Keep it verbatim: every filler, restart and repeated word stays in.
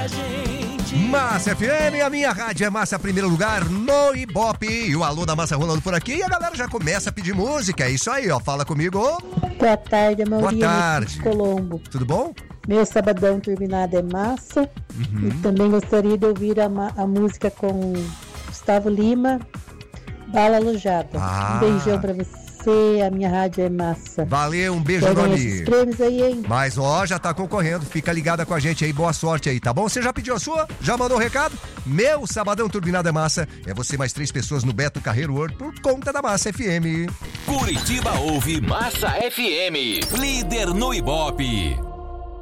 pra gente. Massa F M, a minha rádio é Massa, primeiro lugar no Ibope. E o alô da Massa rolando por aqui. E a galera já começa a pedir música. É isso aí, ó. Fala comigo. Boa tarde, Amaurinho. Boa tarde. Colombo. Tudo bom? Meu sabadão turbinado é massa. Uhum. E também gostaria de ouvir a, a música com Gustavo Lima, Bala Alojada. Ah. Um beijão pra você. A minha rádio é massa. Valeu, um beijo Quero enorme. esses prêmios aí, hein? Mas ó, já tá concorrendo, fica ligada com a gente aí, boa sorte aí, tá bom? Você já pediu a sua? Já mandou o recado? Meu sabadão turbinado é massa, é você mais três pessoas no Beto Carreiro World por conta da Massa F M. Curitiba ouve Massa F M, líder no Ibope.